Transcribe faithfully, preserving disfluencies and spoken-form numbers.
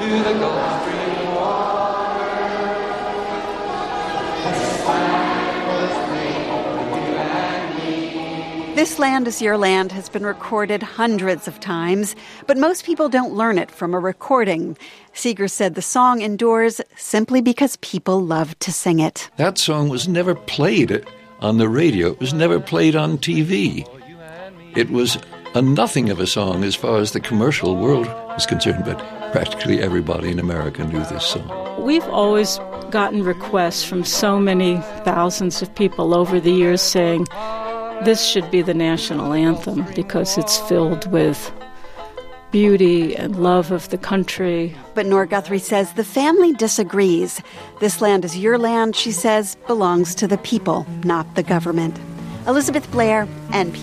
to the Gulf Stream water. This land was made for you and me. This Land Is Your Land has been recorded hundreds of times, but most people don't learn it from a recording. Seeger said the song endures simply because people love to sing it. That song was never played on the radio. It was never played on T V. It was a nothing of a song as far as the commercial world was concerned, but practically everybody in America knew this song. We've always gotten requests from so many thousands of people over the years saying, this should be the national anthem because it's filled with beauty and love of the country. But Nora Guthrie says the family disagrees. This land is your land, she says, belongs to the people, not the government. Elizabeth Blair, N P R.